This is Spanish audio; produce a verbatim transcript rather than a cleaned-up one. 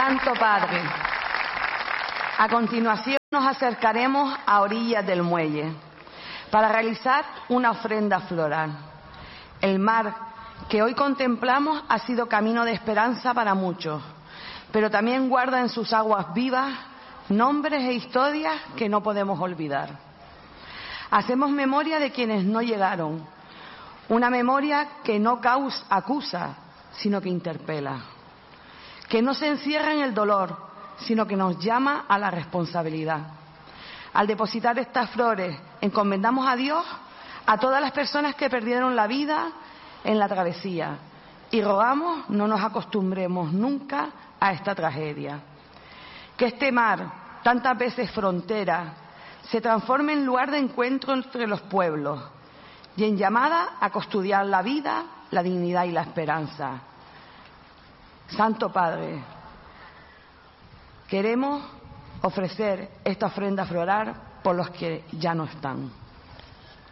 Santo Padre, a continuación nos acercaremos a orillas del muelle para realizar una ofrenda floral. El mar que hoy contemplamos ha sido camino de esperanza para muchos, pero también guarda en sus aguas vivas nombres e historias que no podemos olvidar. Hacemos memoria de quienes no llegaron, una memoria que no causa, acusa, sino que interpela, que no se encierra en el dolor, sino que nos llama a la responsabilidad. Al depositar estas flores, encomendamos a Dios a todas las personas que perdieron la vida en la travesía y rogamos no nos acostumbremos nunca a esta tragedia. Que este mar, tantas veces frontera, se transforme en lugar de encuentro entre los pueblos y en llamada a custodiar la vida, la dignidad y la esperanza. Santo Padre, queremos ofrecer esta ofrenda floral por los que ya no están.